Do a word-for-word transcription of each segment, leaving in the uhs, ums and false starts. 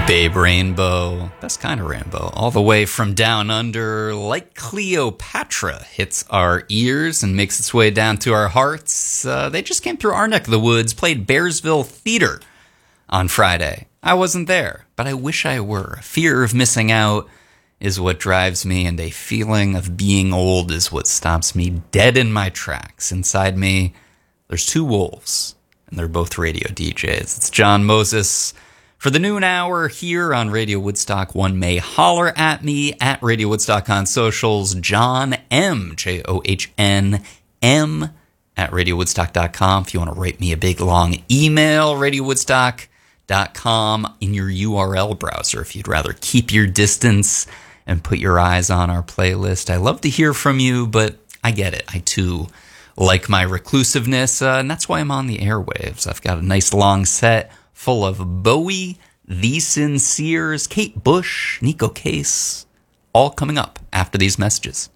Babe Rainbow, best kind of rainbow, all the way from down under, like Cleopatra, hits our ears and makes its way down to our hearts. Uh, they just came through our neck of the woods, played Bearsville Theater on Friday. I wasn't there, but I wish I were. Fear of missing out is what drives me, and a feeling of being old is what stops me dead in my tracks. Inside me, there's two wolves, and they're both radio D Js. It's John Moses. For the noon hour here on Radio Woodstock, one may holler at me at Radio Woodstock on socials. John M, J O H N M, at radio woodstock dot com. If you want to write me a big long email, radio woodstock dot com in your U R L browser if you'd rather keep your distance and put your eyes on our playlist. I love to hear from you, but I get it. I too like my reclusiveness, uh, and that's why I'm on the airwaves. I've got a nice long set full of Bowie, The Sinceres, Kate Bush, Nico Case, all coming up after these messages.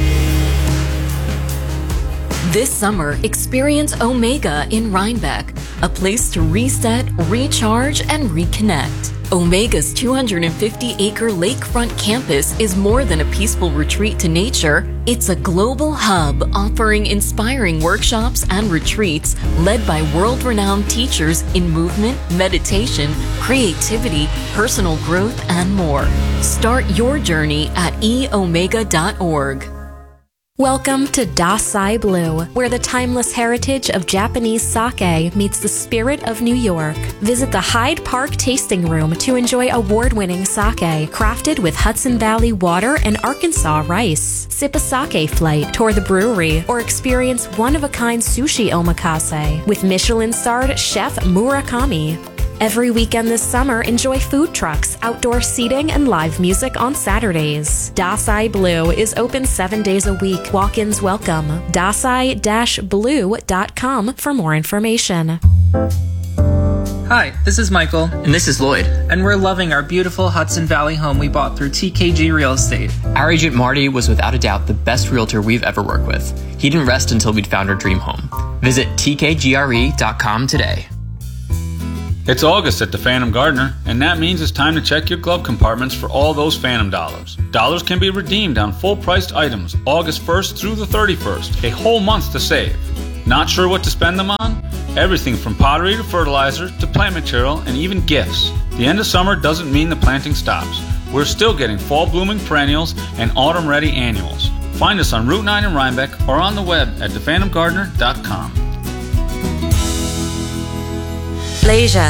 This summer, experience Omega in Rhinebeck, a place to reset, recharge, and reconnect. Omega's two hundred fifty acre lakefront campus is more than a peaceful retreat to nature. It's a global hub offering inspiring workshops and retreats led by world-renowned teachers in movement, meditation, creativity, personal growth, and more. Start your journey at e omega dot org. Welcome to Dasai Blue, where the timeless heritage of Japanese sake meets the spirit of New York. Visit the Hyde Park Tasting Room to enjoy award-winning sake crafted with Hudson Valley water and Arkansas rice. Sip a sake flight, tour the brewery, or experience one-of-a-kind sushi omakase with Michelin-starred chef Murakami. Every weekend this summer, enjoy food trucks, outdoor seating, and live music on Saturdays. Dasai Blue is open seven days a week. Walk-ins welcome. dasai dash blue dot com for more information. Hi, this is Michael. And this is Lloyd. And we're loving our beautiful Hudson Valley home we bought through T K G Real Estate. Our agent Marty was without a doubt the best realtor we've ever worked with. He didn't rest until we'd found our dream home. Visit T K G R E dot com today. It's August at the Phantom Gardener, and that means it's time to check your glove compartments for all those Phantom dollars. Dollars can be redeemed on full-priced items August first through the thirty-first, a whole month to save. Not sure what to spend them on? Everything from pottery to fertilizer to plant material and even gifts. The end of summer doesn't mean the planting stops. We're still getting fall-blooming perennials and autumn-ready annuals. Find us on Route nine in Rhinebeck or on the web at the phantom gardener dot com. Leisure,